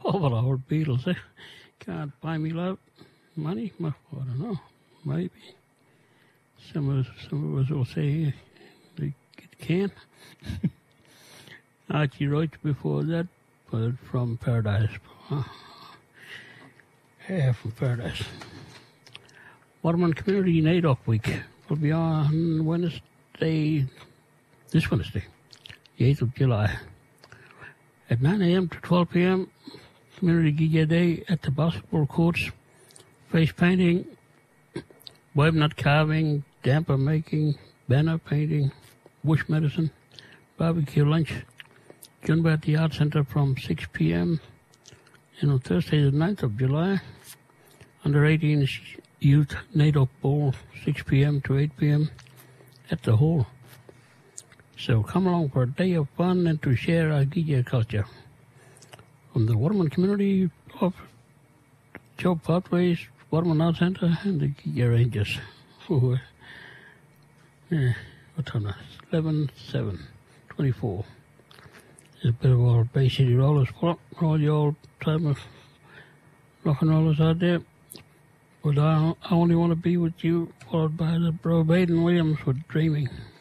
Over the old Beatles, eh? Can't buy me love, money. Well, I don't know. Maybe some of us will say it can't. Archie Roach before that, but from Paradise. Yeah, from Paradise. Waterman Community NAIDOC Week will be on this Wednesday, the 8th of July, at 9 a.m. to 12 p.m. Community Gig Day at the basketball courts. Face painting, web nut carving, damper making, banner painting, bush medicine, barbecue lunch. Joined at the Art Center from 6 p.m. And on Thursday, the 9th of July, under 18 Youth NAIDOC Bowl, 6 p.m. to 8 p.m. at the hall. So come along for a day of fun and to share our Gija culture. From the Waterman community of Joe Pathways, Waterman Art Center, and the Gija Rangers. What time is it? 11/7/24. There's a bit of old Bay City Rollers for all the old time of rock and rollers out there. But I only want to be with you, followed by the Bro Baden Williams with Dreaming.